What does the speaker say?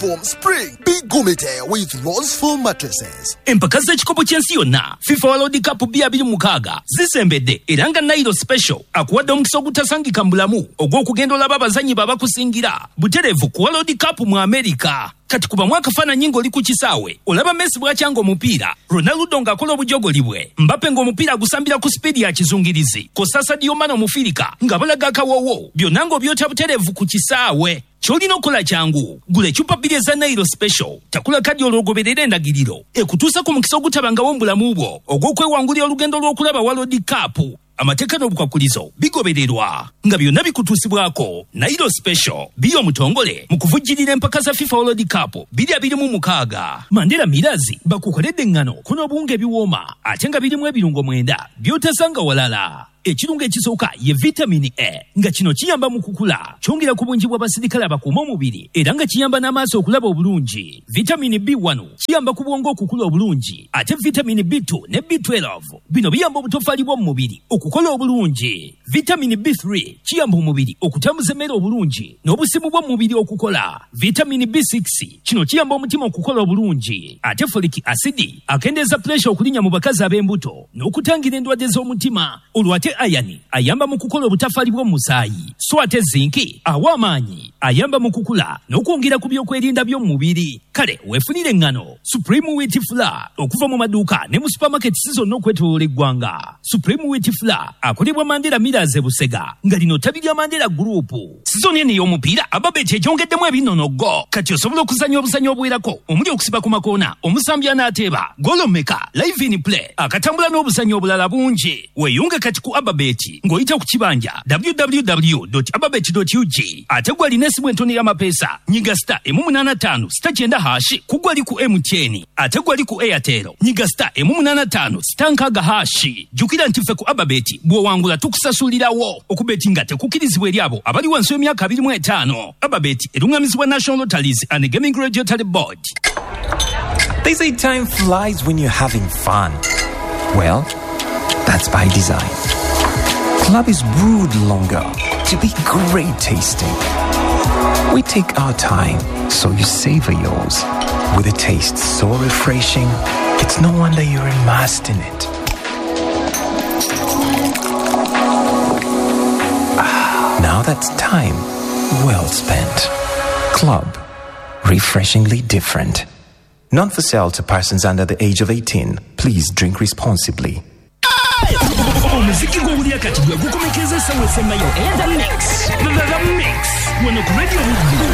Foam Spring. Be Gumite with Rose Foam mattresses. Empaka z'ekikopo ky'ensi yonna FIFA World Cup 2026 zisembedde era nga Nairo Special akuwadde omukisa ogutasangika mu bulamu ogw'okugenda olaba abazanyi babakusingira butereevu ku World Cup mu America. Kati kuba mwaka faananyi ng'oli ku kisaawe olaba Messi bw'akyanga omupiira, Ronaldo ng'akola obujogoli bwe, Mbappe ng'omupiira agusambira ku sipiidi ya kizungirizi, ko Sadio Mane omufirika nga balaga akawoowo, byonna ng'obyota butereevu ku kisaawe. Kyolina okukola kyangu gula ecupa bbiri eza Nairo Special, takula kadi olwogoberera endagiriro ekutuusa ku mukisa ogutabangawo mu bulamu bwo ogw'okwewangulira olugendo lw'okulaba World Cup. Amateeka n'obukwakkulizo bigobererwa nga byonna bikutuusibwako. Nairo Special biyo omutongole mu kuvujjirira empaka za FIFA World Cup 2026. Mandela Mirazi bakukoledde engano kuno obuwunga ebiwooma ate nga birimu ebirungo 9 by'otasanga walala. Ekirungo ekisooka ye vitamini A nga kino kiyamba mu kukula, kyongera ku bungi bw'abasirikale abakuuma omubiri era nga kiyamba n'amaaso okulaba obulungi. Vitamini B1 kiyamba ku bwongo okukula obulungi, ate vitamini B2 ne B12 bino biyamba obutofaali bw'omu mubiri okukola obulungi. Vitamini B3 kiyamba omubiri okutambuza emmere obulungi n'obusimu bw'omubiri okukola. Vitamini B6 kino kiyamba omutima okukola obulungi, ate folic acid akendeeza pressure okulinya mu bakazi ab'embuto n'okutangira endwadde z'omutima. Olwate ayani ayamba mu kukola obutafaali bw'omusaayi, so ate zinki awa amaanyi ayamba mu kukula n'okwongera ku byokwerinda by'omu mubiri. Kale weefunire engano Supreme Wheat Flour okuva mu maduuka ne mu supermarket zonna okwetooloola eggwanga. Supreme Wheat Flour akolebwa Mandela Miraze Busega nga lino ttabi lya Mandela Group. Sizoni eno ey'omupiira Ababet egyongeddemu ebinnonogo. Kati osobola okuzannya obuzanyo obuwerako omuli okusiba ku makoona, omusambi anaateeba, golo meka, live in play, akatambula n'obuzanyo obulala bungi. Weeyunge kati ku Ababet ng'oyita ku kibanja www.ababet.ug. ate gwe alina essimu entono y'amapeesa nyiga *185 *9# kugwa ali ku MTN, ate gwe ali ku Airtel nyiga *185 *6#. Jukira nti ffe ku Ababet bw'owangula tukusasulirawo. Okubetinga tekukkirizibwa eri abo abali wansi w'emyaka 25. Ababet erungamizibwa National Lotteries and Gaming Regulatory Board. They say time flies when you're having fun. Well, that's by design. Club is brewed longer to be great tasting. We take our time, so you savor yours. With a taste so refreshing, it's no wonder you're immersed in it. Now that's time well spent. Club. Refreshingly different. Not for sale to persons under the age of 18. Please drink responsibly. Omuziki gw'owulira kati gwe gukomekeza essaawa esemmayo. The Mix. Wano ku Radio